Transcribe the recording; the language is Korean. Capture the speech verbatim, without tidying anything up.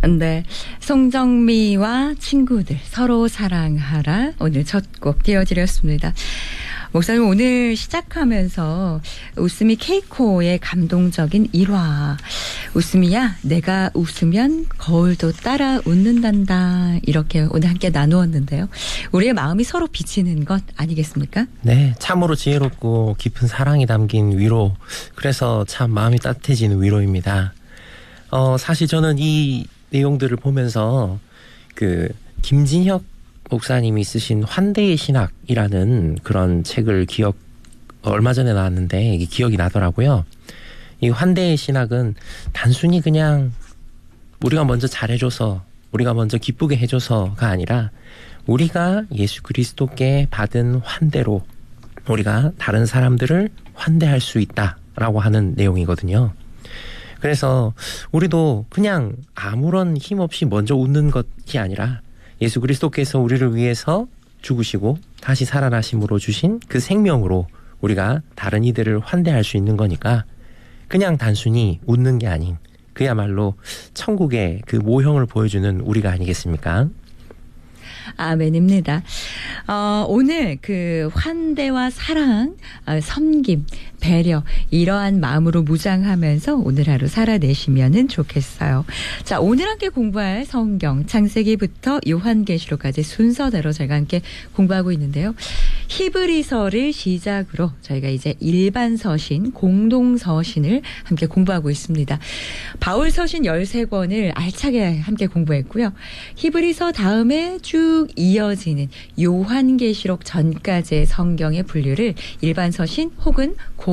네, 송정미와 친구들 서로 사랑하라 오늘 첫 곡 띄워드렸습니다. 목사님 오늘 시작하면서 웃음이 케이코의 감동적인 일화. 웃음이야 내가 웃으면 거울도 따라 웃는단다. 이렇게 오늘 함께 나누었는데요. 우리의 마음이 서로 비치는 것 아니겠습니까? 네, 참으로 지혜롭고 깊은 사랑이 담긴 위로. 그래서 참 마음이 따뜻해지는 위로입니다. 어, 사실 저는 이 내용들을 보면서 그 김진혁 목사님이 쓰신 환대의 신학이라는 그런 책을 기억 얼마 전에 나왔는데 이게 기억이 나더라고요. 이 환대의 신학은 단순히 그냥 우리가 먼저 잘해줘서 우리가 먼저 기쁘게 해줘서가 아니라 우리가 예수 그리스도께 받은 환대로 우리가 다른 사람들을 환대할 수 있다라고 하는 내용이거든요. 그래서 우리도 그냥 아무런 힘 없이 먼저 웃는 것이 아니라 예수 그리스도께서 우리를 위해서 죽으시고 다시 살아나심으로 주신 그 생명으로 우리가 다른 이들을 환대할 수 있는 거니까 그냥 단순히 웃는 게 아닌 그야말로 천국의 그 모형을 보여주는 우리가 아니겠습니까? 아멘입니다. 어, 오늘 그 환대와 사랑, 어, 섬김, 배려 이러한 마음으로 무장하면서 오늘 하루 살아내시면 좋겠어요. 자, 오늘 함께 공부할 성경 창세기부터 요한계시록까지 순서대로 저희가 함께 공부하고 있는데요. 히브리서를 시작으로 저희가 이제 일반 서신, 공동 서신을 함께 공부하고 있습니다. 바울 서신 열세 권을 알차게 함께 공부했고요. 히브리서 다음에 쭉 이어지는 요한계시록 전까지의 성경의 분류를 일반 서신 혹은